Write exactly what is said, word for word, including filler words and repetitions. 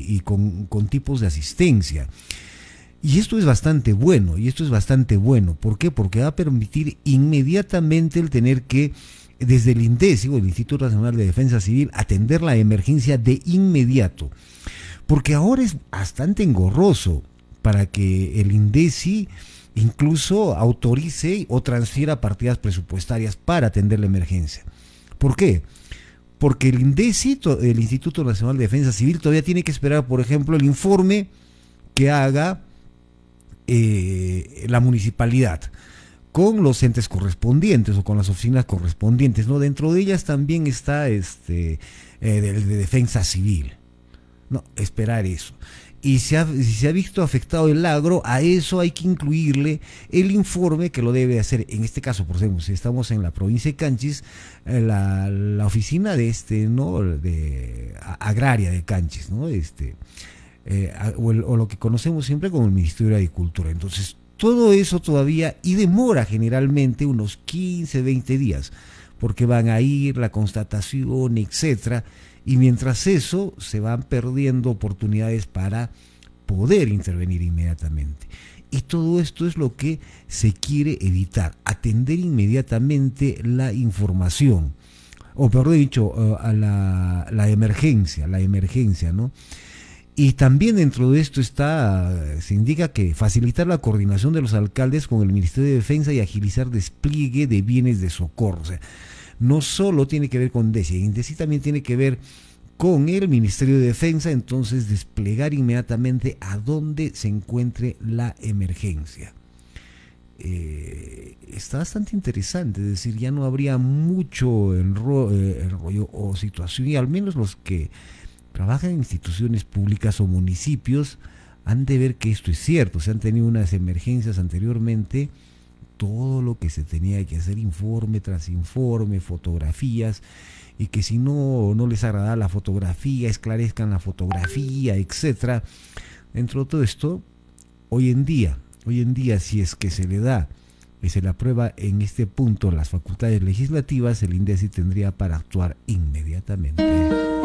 y, y con, con tipos de asistencia. Y esto es bastante bueno, y esto es bastante bueno. ¿Por qué? Porque va a permitir inmediatamente el tener que, desde el INDECI, o el Instituto Nacional de Defensa Civil, atender la emergencia de inmediato. Porque ahora es bastante engorroso para que el INDECI incluso autorice o transfiera partidas presupuestarias para atender la emergencia. ¿Por qué? Porque el INDECI, el Instituto Nacional de Defensa Civil, todavía tiene que esperar, por ejemplo, el informe que haga eh, la municipalidad con los entes correspondientes o con las oficinas correspondientes, ¿no? Dentro de ellas también está este eh, de, de defensa civil. No, esperar eso. Y si ha, si se ha visto afectado el agro, a eso hay que incluirle el informe que lo debe hacer, en este caso, por ejemplo, si estamos en la provincia de Canchis, la, la oficina de este, ¿no? de agraria de Canchis, ¿no? Este, eh, o, el, o lo que conocemos siempre como el Ministerio de Agricultura. Entonces, todo eso todavía, y demora generalmente unos quince, veinte días, porque van a ir la constatación, etcétera. Y mientras eso, se van perdiendo oportunidades para poder intervenir inmediatamente. Y todo esto es lo que se quiere evitar, atender inmediatamente la información, o peor dicho, uh, a la, la emergencia, la emergencia, ¿no? Y también dentro de esto está, se indica que facilitar la coordinación de los alcaldes con el Ministerio de Defensa y agilizar despliegue de bienes de socorro. O sea, no solo tiene que ver con INDECI, INDECI también tiene que ver con el Ministerio de Defensa, entonces desplegar inmediatamente a donde se encuentre la emergencia. Eh, está bastante interesante, es decir, ya no habría mucho enro eh, enrollo o situación, y al menos los que trabajan en instituciones públicas o municipios han de ver que esto es cierto. Se han tenido unas emergencias anteriormente, todo lo que se tenía que hacer, informe tras informe, fotografías, y que si no, no les agrada la fotografía, esclarezcan la fotografía, etcétera. Dentro de todo esto, hoy en día, hoy en día, si es que se le da y se le aprueba en este punto las facultades legislativas, el INDECI tendría para actuar inmediatamente.